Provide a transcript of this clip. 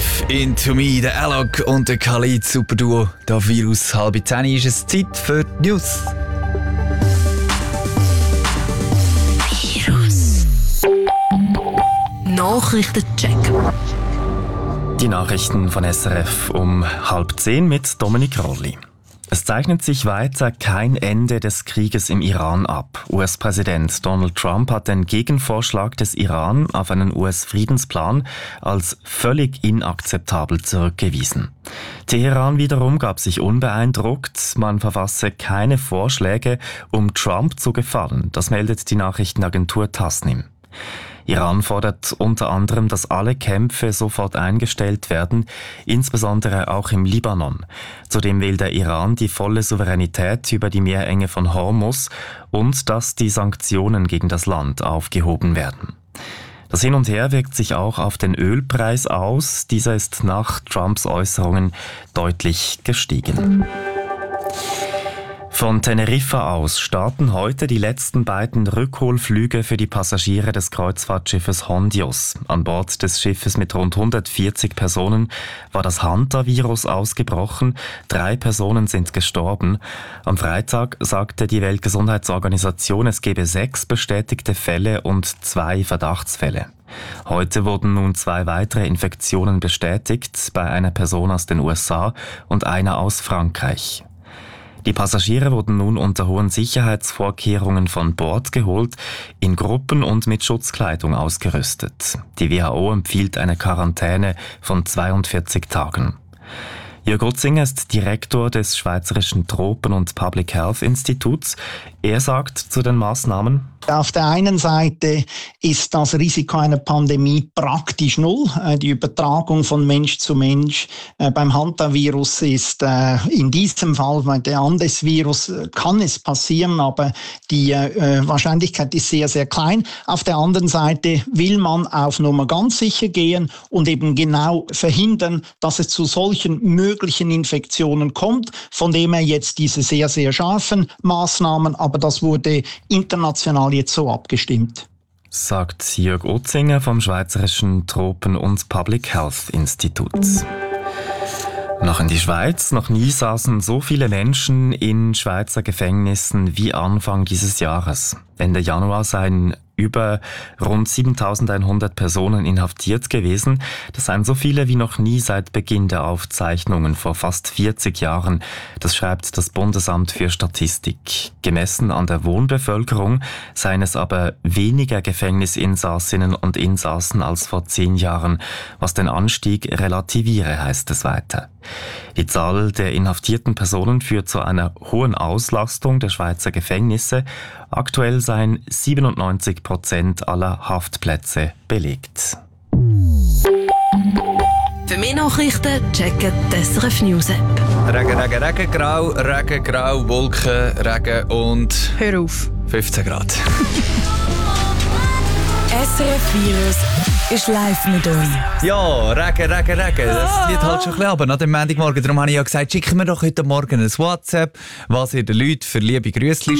SRF Into Me, der Alok und der Khalid, super Duo. Da Virus 9:30 ist es Zeit für die News. Virus Nachrichtencheck. Die Nachrichten von SRF um 9:30 mit Dominik Rolli. Es zeichnet sich weiter kein Ende des Krieges im Iran ab. US-Präsident Donald Trump hat den Gegenvorschlag des Iran auf einen US-Friedensplan als völlig inakzeptabel zurückgewiesen. Teheran wiederum gab sich unbeeindruckt, man verfasse keine Vorschläge, um Trump zu gefallen. Das meldet die Nachrichtenagentur Tasnim. Iran fordert unter anderem, dass alle Kämpfe sofort eingestellt werden, insbesondere auch im Libanon. Zudem will der Iran die volle Souveränität über die Meerenge von Hormuz und dass die Sanktionen gegen das Land aufgehoben werden. Das Hin und Her wirkt sich auch auf den Ölpreis aus. Dieser ist nach Trumps Äußerungen deutlich gestiegen. Von Teneriffa aus starten heute die letzten beiden Rückholflüge für die Passagiere des Kreuzfahrtschiffes Hondios. An Bord des Schiffes mit rund 140 Personen war das Hantavirus ausgebrochen. 3 Personen sind gestorben. Am Freitag sagte die Weltgesundheitsorganisation, es gebe 6 bestätigte Fälle und 2 Verdachtsfälle. Heute wurden nun 2 weitere Infektionen bestätigt, bei einer Person aus den USA und einer aus Frankreich. Die Passagiere wurden nun unter hohen Sicherheitsvorkehrungen von Bord geholt, in Gruppen und mit Schutzkleidung ausgerüstet. Die WHO empfiehlt eine Quarantäne von 42 Tagen. Jörg Utzinger ist Direktor des Schweizerischen Tropen- und Public Health Instituts. Er sagt zu den Maßnahmen: Auf der einen Seite ist das Risiko einer Pandemie praktisch null. Die Übertragung von Mensch zu Mensch beim Hantavirus ist in diesem Fall, bei der Andes-Virus, kann es passieren, aber die Wahrscheinlichkeit ist sehr, sehr klein. Auf der anderen Seite will man auf Nummer ganz sicher gehen und eben genau verhindern, dass es zu solchen möglichen Infektionen kommt. Von dem her jetzt diese sehr, sehr scharfen Maßnahmen, aber das wurde international jetzt so abgestimmt. Sagt Jörg Utzinger vom Schweizerischen Tropen- und Public Health Institut. Noch in die Schweiz. Noch nie saßen so viele Menschen in Schweizer Gefängnissen wie Anfang dieses Jahres. Ende Januar seien über rund 7.100 Personen inhaftiert gewesen. Das seien so viele wie noch nie seit Beginn der Aufzeichnungen vor fast 40 Jahren. Das schreibt das Bundesamt für Statistik. Gemessen an der Wohnbevölkerung seien es aber weniger Gefängnisinsassinnen und Insassen als vor 10 Jahren, was den Anstieg relativiere, heißt es weiter. Die Zahl der inhaftierten Personen führt zu einer hohen Auslastung der Schweizer Gefängnisse. Aktuell seien 97% aller Haftplätze belegt. Für mehr Nachrichten checken die SRF News App. Regen, grau, Wolken, Regen und Hör auf. 15 Grad. SRF Virus ist live mit euch. Ja, Regen. Das liegt halt schon ein bisschen runter nach dem Montagmorgen. Darum habe ich ja gesagt, schicken wir doch heute Morgen ein WhatsApp, was ihr den Leuten für liebe Grüßchen